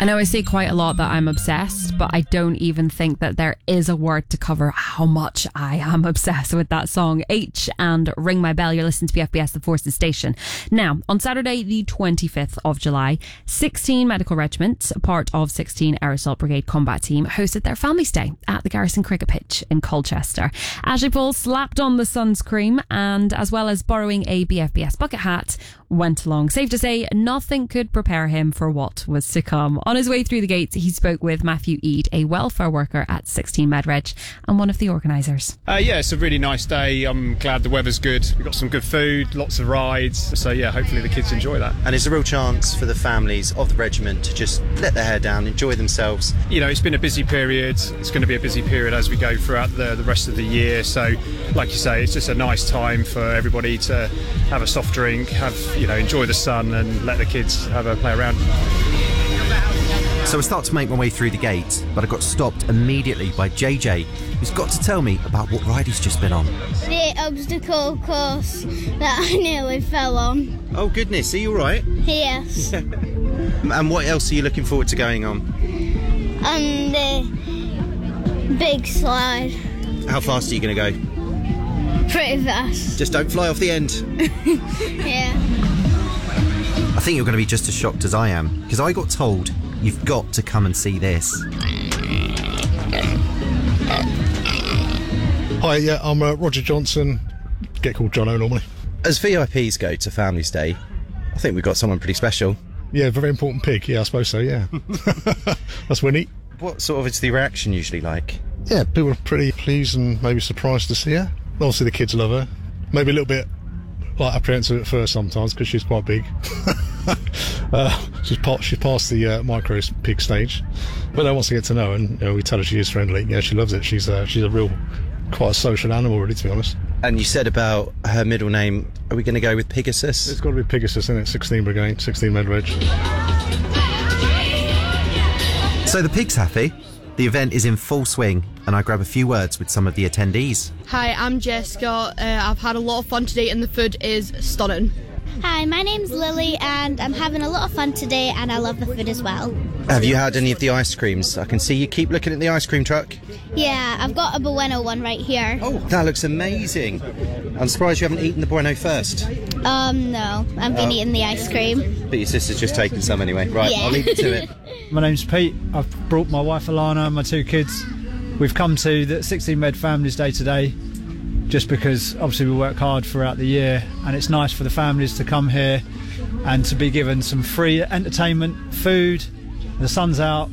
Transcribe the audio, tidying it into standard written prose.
I know I say quite a lot that I'm obsessed, but I don't even think that there is a word to cover how much I am obsessed with that song. H and Ring My Bell. You're listening to BFBS, The Forces Station. Now, on Saturday, the 25th of July, 16 Medical Regiment, part of 16 Air Assault Brigade Combat Team, hosted their family stay at the Garrison Cricket Pitch in Colchester. Ashley Paul slapped on the sunscreen and, as well as borrowing a BFBS bucket hat, went along. Safe to say, nothing could prepare him for what was to come. On his way through the gates, he spoke with Matthew Eade, a welfare worker at 16 MedReg and one of the organisers. Yeah, it's a really nice day. I'm glad the weather's good. We've got some good food, lots of rides. So yeah, hopefully the kids enjoy that. And it's a real chance for the families of the regiment to just let their hair down, enjoy themselves. You know, it's been a busy period. It's going to be a busy period as we go throughout the rest of the year. So, like you say, it's just a nice time for everybody to have a soft drink, enjoy the sun and let the kids have a play around. So I start to make my way through the gate, but I got stopped immediately by JJ, who's got to tell me about what ride he's just been on. The obstacle course that I nearly fell on. Oh goodness, are you alright? Yes. And what else are you looking forward to going on? On the big slide. How fast are you going to go? Pretty fast. Just don't fly off the end. Yeah. I think you're going to be just as shocked as I am, because I got told you've got to come and see this. Hi, yeah, I'm Roger Johnson. Get called Jono normally. As VIPs go to Families Day, I think we've got someone pretty special. Yeah, very important pig. Yeah, I suppose so, yeah. That's Winnie. What sort of is the reaction usually like? Yeah, people are pretty pleased and maybe surprised to see her. Obviously the kids love her. Maybe a little bit apprehensive at first sometimes because she's quite big. She's past the micro pig stage, but no, wants to get to know her, and we tell her she is friendly. Yeah, she loves it. She's a real, quite a social animal, really, to be honest. And you said about her middle name, are we going to go with Pegasus? It's got to be Pegasus, isn't it? 16 Brigade, 16 MedReg. So the pig's happy. The event is in full swing, and I grab a few words with some of the attendees. Hi, I'm Jessica. I've had a lot of fun today and the food is stunning. Hi, my name's Lily and I'm having a lot of fun today and I love the food as well. Have you had any of the ice creams? I can see you keep looking at the ice cream truck. Yeah, I've got a Bueno one right here. Oh, that looks amazing. I'm surprised you haven't eaten the Bueno first. No, I've been eating the ice cream. But your sister's just taken some anyway. Right, yeah. I'll leave it to it. My name's Pete. I've brought my wife Alana and my two kids. We've come to the 16 Med Families Day today just because obviously we work hard throughout the year and it's nice for the families to come here and to be given some free entertainment, food. The sun's out.